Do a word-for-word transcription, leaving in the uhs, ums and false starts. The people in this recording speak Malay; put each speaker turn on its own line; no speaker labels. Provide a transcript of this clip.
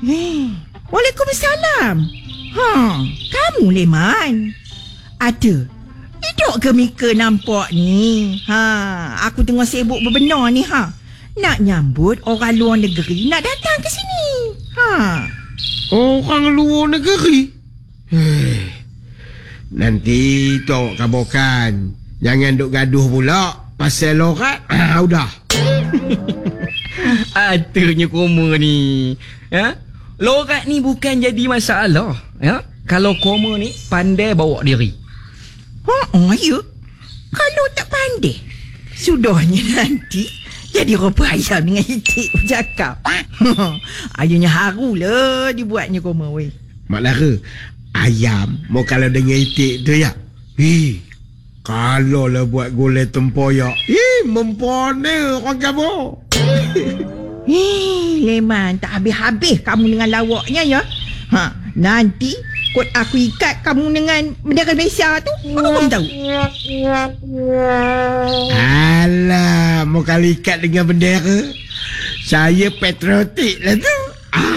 Eh, Waalaikumsalam. Ha, kamu Leman. Ada. Hidup ke Mika nampak ni? Ha, aku tengah sibuk berbenar ni ha. Nak nyambut orang luar negeri nak datang ke sini. Ha.
Orang luar negeri? Eh, nanti tu awak kabarkan. Jangan duk gaduh pula pasal lorat. Ah, udah.
Adanya koma ni. Ya? Lorat ni bukan jadi masalah. Ya? Kalau koma ni pandai bawa diri.
Ha, oh, ya. Kalau tak pandai, sudahnya nanti jadi rupa ayam dengan itik bercakap. Ayahnya harulah dibuatnya koma weh.
Mak Lara, ayam mau kalau dengan itik tu ya. Hei, kalau lah buat gulai tempoyak. Hei, mempona orang kamu.
Hei, Leman, tak habis-habis kamu dengan lawaknya ya. Ha, nanti kot aku ikat kamu dengan bendera Malaysia tu. Apa pun tahu.
Alah, mau kali ikat dengan bendera. Saya patriotik lah tu.